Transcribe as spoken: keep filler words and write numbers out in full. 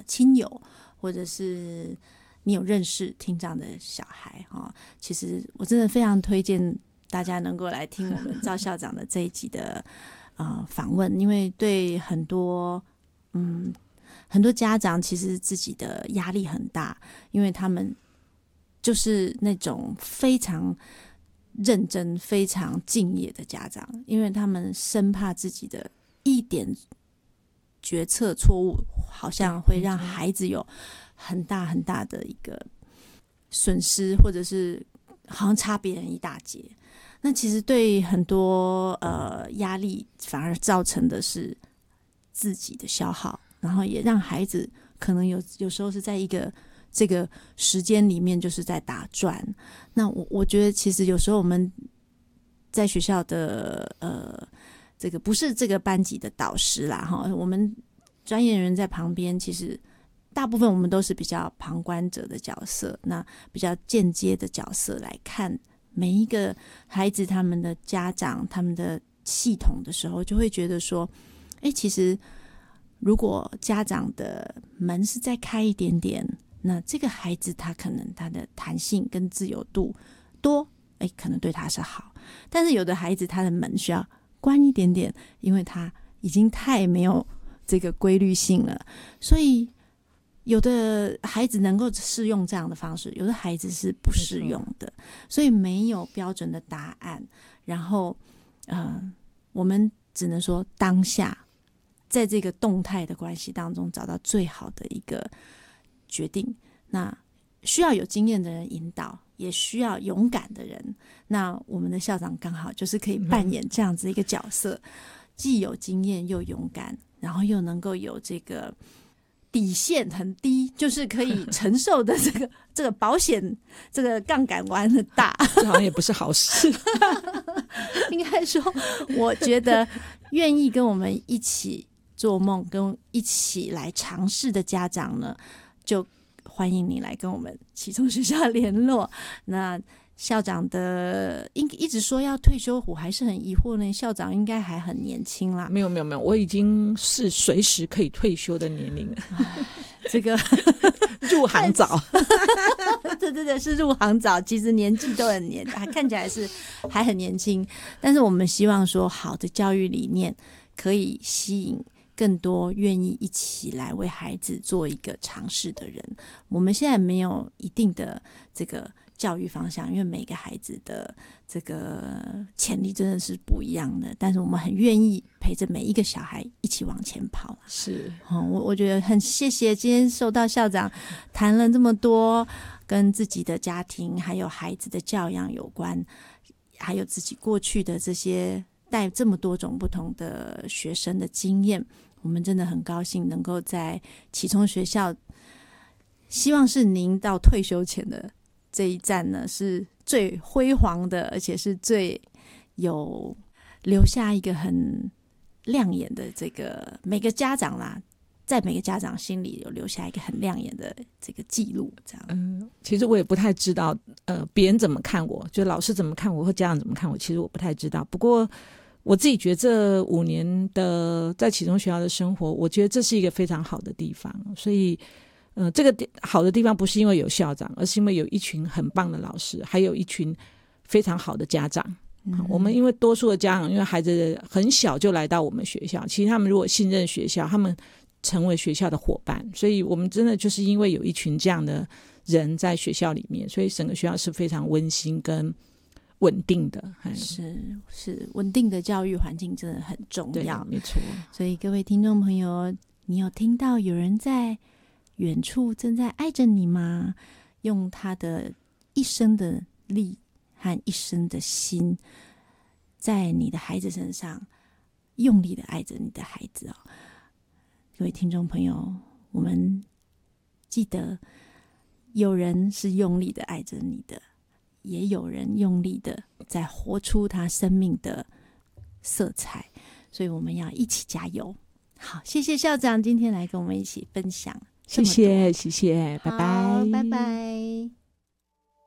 亲友，或者是你有认识听障的小孩哈、哦，其实我真的非常推荐大家能够来听我们赵校长的这一集的呃访问，因为对很多嗯很多家长其实自己的压力很大，因为他们就是那种非常认真、非常敬业的家长，因为他们生怕自己的一点决策错误，好像会让孩子有很大很大的一个损失，或者是好像差别人一大截。那其实对很多呃压力，反而造成的是自己的消耗，然后也让孩子可能有有时候是在一个这个时间里面就是在打转。那我我觉得其实有时候我们在学校的呃这个不是这个班级的导师啦哈，我们专业人员在旁边，其实大部分我们都是比较旁观者的角色，那比较间接的角色来看每一个孩子他们的家长他们的系统的时候，就会觉得说哎，其实如果家长的门是再开一点点，那这个孩子他可能他的弹性跟自由度多，哎，可能对他是好。但是有的孩子他的门需要关一点点，因为他已经太没有这个规律性了。所以有的孩子能够适用这样的方式，有的孩子是不适用的，所以没有标准的答案。然后，呃，我们只能说当下在这个动态的关系当中找到最好的一个决定。那需要有经验的人引导，也需要勇敢的人。那我们的校长刚好就是可以扮演这样子一个角色，既有经验又勇敢，然后又能够有这个底线很低，就是可以承受的这个这个保险这个杠杆玩很大， 这好像也不是好事。 应该说，我觉得愿意跟我们一起做梦，跟一起来尝试的家长呢，就欢迎你来跟我们启聪学校联络。那校长的一一直说要退休，我还是很疑惑呢。校长应该还很年轻啦。 没有没有没有，我已经是随时可以退休的年龄了。 这个入行早。 对对对，是入行早，其实年纪都很年，还看起来是还很年轻。但是我们希望说，好的教育理念可以吸引更多愿意一起来为孩子做一个尝试的人。我们现在没有一定的这个教育方向，因为每个孩子的这个潜力真的是不一样的，但是我们很愿意陪着每一个小孩一起往前跑。 是、 哦、我, 我觉得很谢谢今天受到校长谈了这么多跟自己的家庭还有孩子的教养有关，还有自己过去的这些带这么多种不同的学生的经验。我们真的很高兴能够在启聪学校，希望是您到退休前的这一站呢是最辉煌的，而且是最有留下一个很亮眼的这个每个家长啦，在每个家长心里有留下一个很亮眼的这个记录。这样， 嗯，其实我也不太知道，呃，别人怎么看我，就老师怎么看我，或家长怎么看我，其实我不太知道。不过我自己觉得这五年的在启聪学校的生活，我觉得这是一个非常好的地方。所以呃，这个好的地方不是因为有校长，而是因为有一群很棒的老师，还有一群非常好的家长。嗯、我们因为多数的家长因为孩子很小就来到我们学校，其实他们如果信任学校，他们成为学校的伙伴，所以我们真的就是因为有一群这样的人在学校里面，所以整个学校是非常温馨跟稳定的。 是是稳定的教育环境真的很重要， 没错。 所以各位听众朋友，你有听到有人在远处正在爱着你吗？用他的一生的力和一生的心，在你的孩子身上用力的爱着你的孩子哦。各位听众朋友，我们记得有人是用力的爱着你的，也有人用力的在活出他生命的色彩，所以我们要一起加油。好，谢谢校长今天来跟我们一起分享， 谢谢谢谢，拜拜拜拜。